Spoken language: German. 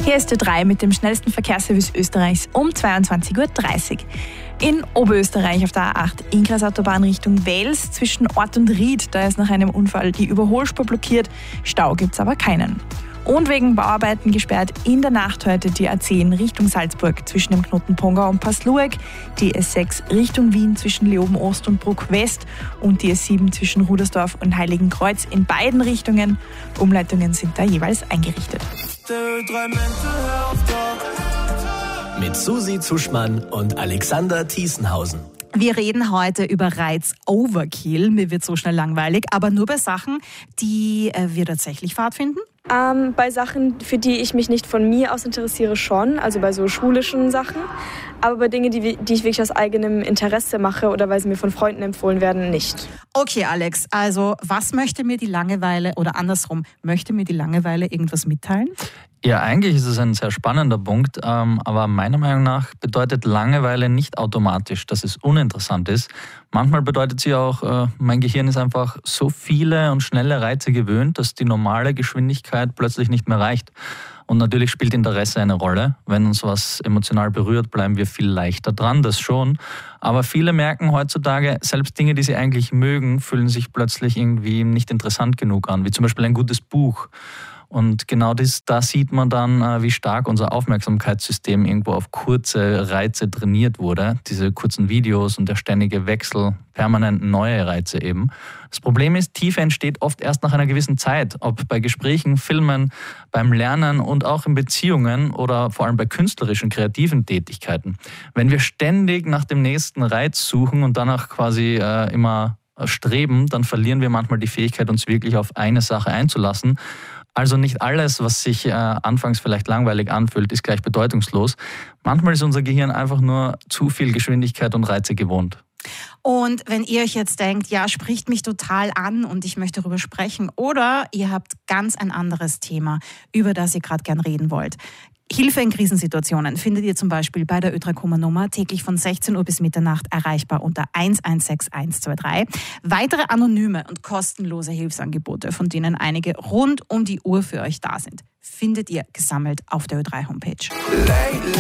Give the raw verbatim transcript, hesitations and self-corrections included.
Hier ist Ö drei mit dem schnellsten Verkehrsservice Österreichs um zweiundzwanzig Uhr dreißig. In Oberösterreich auf der A acht Ingrassautobahn Richtung Wels zwischen Ort und Ried, da ist nach einem Unfall die Überholspur blockiert. Stau gibt's aber keinen. Und wegen Bauarbeiten gesperrt in der Nacht heute die A zehn Richtung Salzburg zwischen dem Knoten Pongau und Passlueg, die S sechs Richtung Wien zwischen Leoben Ost und Bruck West und die S sieben zwischen Rudersdorf und Heiligenkreuz in beiden Richtungen. Umleitungen sind da jeweils eingerichtet. Mit Susi Zuschmann und Alexander Thiesenhausen. Wir reden heute über Reiz-Overkill. Mir wird so schnell langweilig, aber nur bei Sachen, die äh, wir tatsächlich Fahrt finden. Ähm, bei Sachen, für die ich mich nicht von mir aus interessiere, schon. Also bei so schulischen Sachen. Aber bei Dingen, die, die ich wirklich aus eigenem Interesse mache oder weil sie mir von Freunden empfohlen werden, nicht. Okay, Alex, also was möchte mir die Langeweile oder andersrum, möchte mir die Langeweile irgendwas mitteilen? Ja, eigentlich ist es ein sehr spannender Punkt, ähm, aber meiner Meinung nach bedeutet Langeweile nicht automatisch, dass es uninteressant ist. Manchmal bedeutet sie auch, äh, mein Gehirn ist einfach so viele und schnelle Reize gewöhnt, dass die normale Geschwindigkeit plötzlich nicht mehr reicht. Und natürlich spielt Interesse eine Rolle. Wenn uns was emotional berührt, bleiben wir viel leichter dran, das schon. Aber viele merken heutzutage, selbst Dinge, die sie eigentlich mögen, fühlen sich plötzlich irgendwie nicht interessant genug an, wie zum Beispiel ein gutes Buch. Und genau das, da sieht man dann, wie stark unser Aufmerksamkeitssystem irgendwo auf kurze Reize trainiert wurde. Diese kurzen Videos und der ständige Wechsel, permanent neue Reize eben. Das Problem ist, Tiefe entsteht oft erst nach einer gewissen Zeit. Ob bei Gesprächen, Filmen, beim Lernen und auch in Beziehungen oder vor allem bei künstlerischen, kreativen Tätigkeiten. Wenn wir ständig nach dem nächsten Reiz suchen und danach quasi äh, immer streben, dann verlieren wir manchmal die Fähigkeit, uns wirklich auf eine Sache einzulassen. Also nicht alles, was sich äh, anfangs vielleicht langweilig anfühlt, ist gleich bedeutungslos. Manchmal ist unser Gehirn einfach nur zu viel Geschwindigkeit und Reize gewohnt. Und wenn ihr euch jetzt denkt, ja, spricht mich total an und ich möchte darüber sprechen, oder ihr habt ganz ein anderes Thema, über das ihr gerade gern reden wollt. Hilfe in Krisensituationen findet ihr zum Beispiel bei der Ö drei Kummer-Nummer täglich von sechzehn Uhr bis Mitternacht erreichbar unter eins eins sechs eins zwei drei. Weitere anonyme und kostenlose Hilfsangebote, von denen einige rund um die Uhr für euch da sind, findet ihr gesammelt auf der Ö drei Homepage.